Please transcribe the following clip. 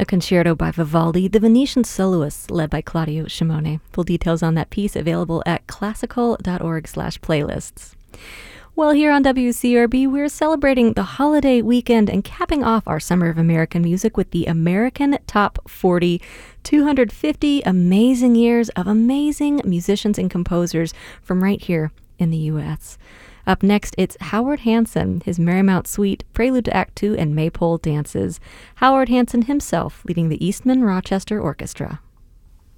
a concerto by Vivaldi, the Venetian soloists led by Claudio Shimone. Full details on that piece available at classical.org/playlists. Well, here on WCRB, we're celebrating the holiday weekend and capping off our Summer of American Music with the American Top 40, 250 amazing years of amazing musicians and composers from right here in the U.S. Up next, it's Howard Hanson, his Marymount Suite, Prelude to Act Two, and Maypole Dances. Howard Hanson himself leading the Eastman Rochester Orchestra.